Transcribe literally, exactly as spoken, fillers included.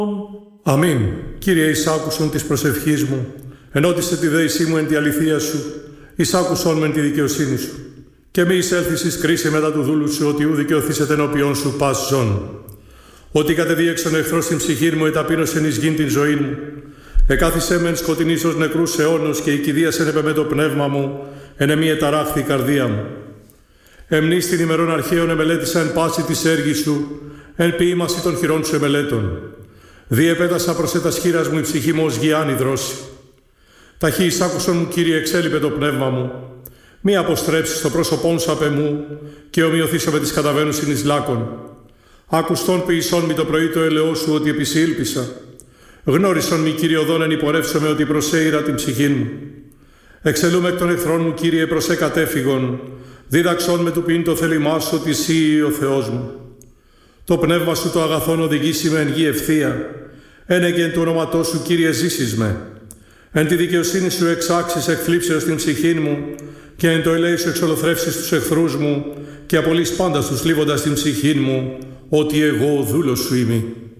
Αμήν. Κύριε, εισάκουσον της προσευχής μου, ενώτισε τη δέησή μου εν τη αληθεία σου, εισάκουσον με εν τη δικαιοσύνη σου. Και μη εισέλθεις εις κρίση μετά του δούλου σου, ότι ου δικαιωθήσετε ενώπιον σου πας ζών. Ότι κατεδίεξον εχθρός στην ψυχή μου, εταπείνωσεν εις γην την ζωή μου. Εκάθισε μεν σκοτεινής ως νεκρούς αιώνος και οικηδίασεν επ' με το πνεύμα μου, εν εμή εταράχθη η καρδία μου. Εμνείς την ημερών αρχαίων εμελέτησα εν πάση της έργης σου, εν ποίημαση των χειρών σου εμελέτων. Διεπέτασα προς ετας χείρας μου η ψυχή μου ως γιάννη δρόση. Ταχύ εισάκουσον μου, Κύριε, εξέλιπε το πνεύμα μου. Μη αποστρέψεις το πρόσωπόν σου απ' εμού και ομοιωθήσω με τις καταβαίνουσιν εις λάκων. Άκουστον ποιησόν μη το πρωί το ελαιό σου ότι επισήλπισα. Γνώρισον μη, Κύριε, οδόν εν υπορεύσομαι ότι προσέειρα την ψυχή μου. Εξελούμε εκ των εχθρών μου, Κύριε, προς εκατέφυγον. Δίδαξον με του ποιήν το θέλημά σου ότι εσύ ο Θεός μου. Το πνεύμα σου το αγαθόν οδηγήσει με εν γη ευθεία. Ένεγεν του ονόματός σου, Κύριε, ζήσεις με. Εν τη δικαιοσύνη σου εξάξεις εκθλίψεως την ψυχή μου και εν το ελέη σου εξολοθρεύσεις τους εχθρούς μου και απολύς πάντα τους λίβοντας την ψυχή μου ότι εγώ ο δούλος σου είμαι.